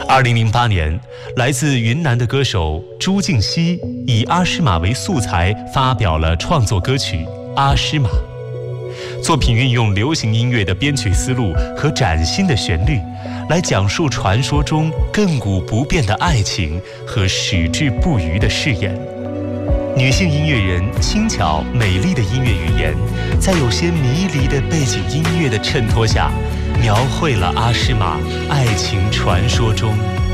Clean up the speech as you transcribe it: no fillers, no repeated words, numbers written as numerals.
2008年，来自云南的歌手朱婧汐以阿诗玛为素材发表了创作歌曲《阿诗玛》。作品运用流行音乐的编曲思路和崭新的旋律，来讲述传说中亘古不变的爱情和矢志不渝的誓言。女性音乐人轻巧美丽的音乐语言，在有些迷离的背景音乐的衬托下，描绘了阿诗玛爱情传说中